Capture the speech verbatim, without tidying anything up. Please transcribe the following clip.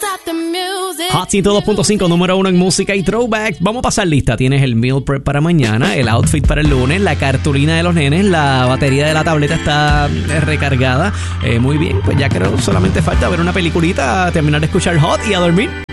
Hot ciento dos punto cinco, número uno en música y throwback. Vamos a pasar lista. Tienes el meal prep para mañana, el outfit para el lunes, la cartulina de los nenes, la batería de la tableta está recargada. Eh, muy bien, pues ya creo solamente falta ver una peliculita, terminar de escuchar Hot y a dormir.